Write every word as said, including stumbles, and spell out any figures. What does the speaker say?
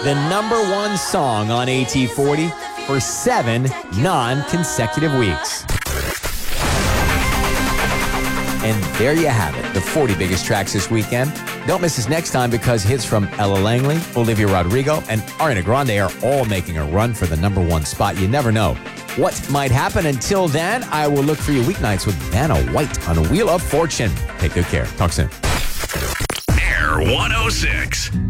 the number one song on A T forty for seven non-consecutive weeks. And there you have it, the forty biggest tracks this weekend. Don't miss us next time because hits from Ella Langley, Olivia Rodrigo, and Ariana Grande are all making a run for the number one spot. You never know what might happen. Until then, I will look for you weeknights with Vanna White on a Wheel of Fortune. Take good care. Talk soon. Air one oh six.